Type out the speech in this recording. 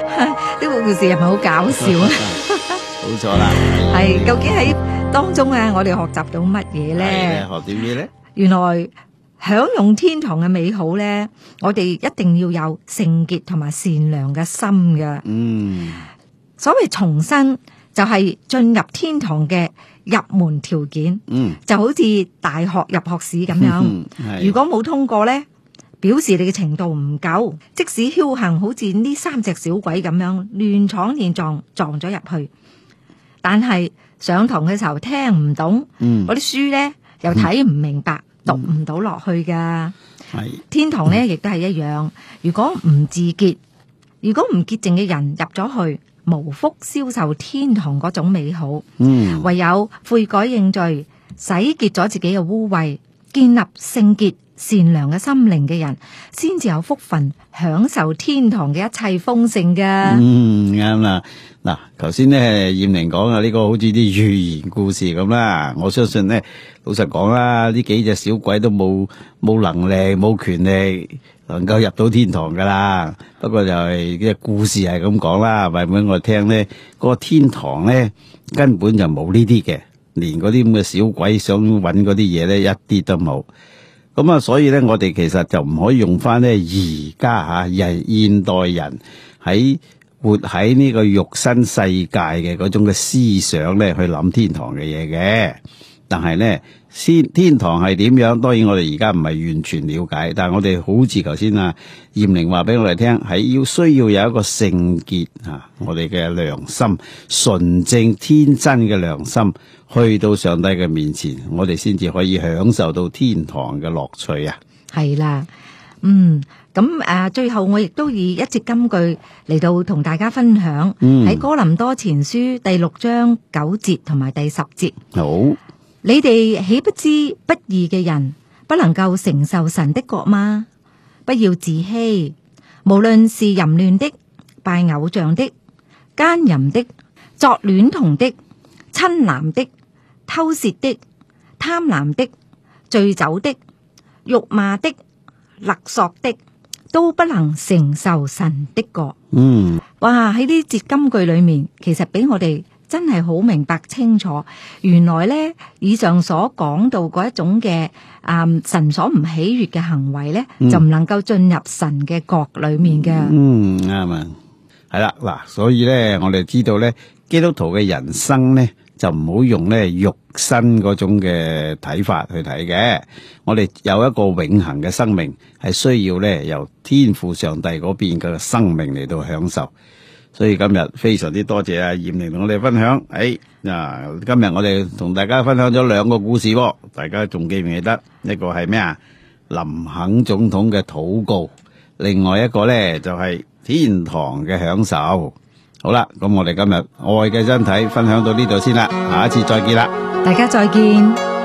呢個故事係咪好搞笑啊？ 冇錯啦。 係，究竟喺當中啊，我哋學習到乜嘢咧？ 學點嘢咧？ 原來享用天堂嘅美好咧，我哋一定要有聖潔同埋善良嘅心嘅。所謂重生就係進入天堂嘅入門條件。就好似大學入學試咁樣，如果冇通過咧，表示你嘅程度唔夠，即使僥倖好似呢3隻小鬼咁樣亂闖亂撞咗入去，但係上堂嘅時候聽唔懂，嗰啲書咧又睇唔明白，讀唔到落去噶。天堂咧亦都係一樣，如果唔自潔，如果唔潔淨嘅人入咗去，無福消受天堂嗰種美好。唯有悔改認罪，洗潔咗自己嘅污穢，建立聖潔善良嘅心靈嘅人，先至有福分享受天堂嘅一切豐盛噶。 啱啦。嗱，頭先咧艷玲講啊，呢個好似啲寓言故事咁啦。我相信咧，老實講啦，呢幾隻小鬼都冇能力、冇權力能夠入到天堂噶啦。不過就係嘅故事係咁講啦，話俾我聽咧，嗰個天堂咧根本就冇呢啲嘅，連嗰啲咁嘅小鬼想搵嗰啲嘢咧一啲都冇。咁啊，所以咧，我哋其實就唔可以用翻咧而家現代人喺活喺呢個肉身世界嘅嗰種嘅思想咧，去諗天堂嘅嘢嘅。但係咧，天堂係點樣？當然我哋而家唔係完全了解，但係我哋好似頭先啊艷玲話俾我哋聽，係需要有一個聖潔我哋嘅良心，純正天真嘅良心，去到上帝嘅面前，我哋先至可以享受到天堂嘅樂趣啊！ 係啦，咁最後我亦都以一節金句嚟到同大家分享，喺哥林多前書第6章9節同埋第10節。好，你哋豈不知不義嘅人不能夠承受神的國嗎？不要自欺，無論是淫亂的、拜偶像的、奸淫的、作孌童的、親男的、偷竊的、貪婪的、醉酒的、辱罵的、勒索的，都不能承受神的國。哇！喺呢節金句裏面，其實俾我哋真係好明白清楚，原來咧以上所講到嗰一種嘅神所唔喜悅嘅行為咧，就唔能夠進入神嘅國裏面嘅。 啱啊，係啦嗱，所以咧我哋知道咧，基督徒嘅人生咧就唔好用咧肉身嗰種嘅睇法去睇嘅。我哋有一個永恆嘅生命，係需要咧由天父上帝嗰邊嘅生命嚟到享受。所以今日非常之多謝阿艷玲同我哋分享。今日我哋同大家分享咗2個故事，大家仲記唔記得？一個係咩啊？林肯總統嘅禱告，另外一個咧就係天堂嘅享受。好啦，咁我哋今日愛嘅身體分享到呢度先啦，下一次再見啦， 大家再見。